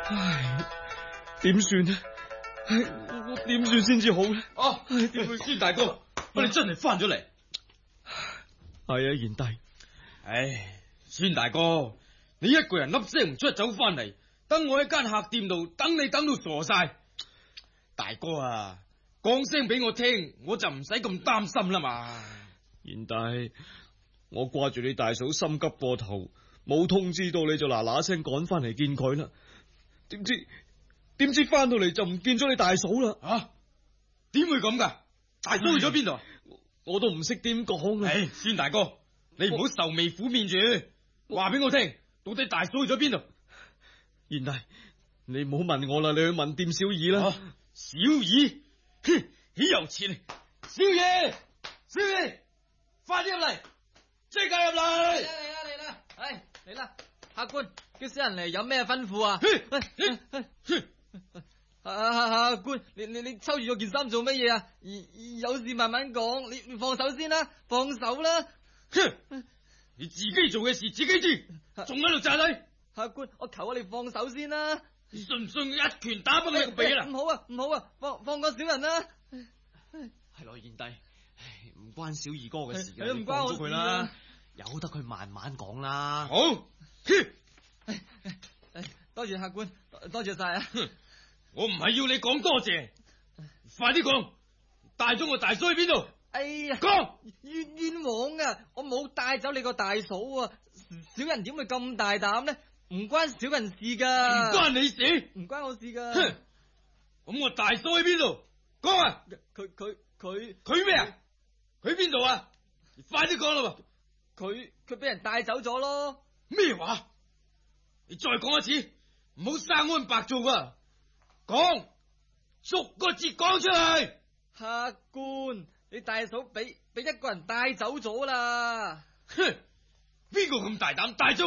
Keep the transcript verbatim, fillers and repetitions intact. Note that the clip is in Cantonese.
唉，點算呢？唉，我點算先至好呢？ 啊，孫大哥，我哋真係翻咗嚟。 係啊，賢弟。 唉，孫大哥，你一個人粒聲唔出走翻嚟，等我喺間客店度等你等到傻晒。大哥啊，講聲俾我聽，我就唔使咁擔心啦嘛。 賢弟，我掛住你大嫂心急過頭，冇通知到你就嗱嗱聲趕翻嚟見佢啦。點知點知翻到嚟就唔見咗你大嫂啦。 啊？點會咁噶？大嫂去咗邊度？ 我都唔識點講啊！ 唉，孫大哥，你唔好愁眉苦面住，話俾我聽，到底大嫂去咗邊度？ 賢弟，你唔好問我啦，你去問店小二啦。 啊、小二，哼，豈有此理！少爺，少爺，快啲入嚟，即刻入嚟！ 嚟啦嚟啦嚟啦！唉，嚟啦，客官，叫小人嚟有咩吩咐啊？啊，客官，你你你抽住嗰件衫做乜嘢啊？有事慢慢講，你你放手先啦，放手啦！ 哼，你自己做嘅事自己知，仲喺度詐底。 客官，我求下你放手先啦！ 你信唔信一拳打崩你個鼻啦？ 唔好啊，唔好啊，放放過小人啦！ 係咯，賢弟，唔關小二哥嘅事嘅， 唔關我事佢啦，由得佢慢慢講啦。 好，哼， 多謝客官，多謝晒啊！ 我唔係要你講多謝，快啲講，帶咗我大嫂去邊度？ 哎呀， 講冤冤枉啊！我冇帶走你個大嫂啊！小人點會咁大膽呢？唔關小人事噶， 唔關你事， 唔關我事噶。 哼，咁我大嫂喺邊度？講啊！ 佢佢佢佢咩啊？佢邊度啊？快啲講啦！ 佢佢俾人帶走咗咯。 咩話？你再講一次，唔好生安白做啊！講，逐個字講出嚟。 客官，你大嫂俾俾一個人帶走咗啦。 哼，邊個咁大膽帶走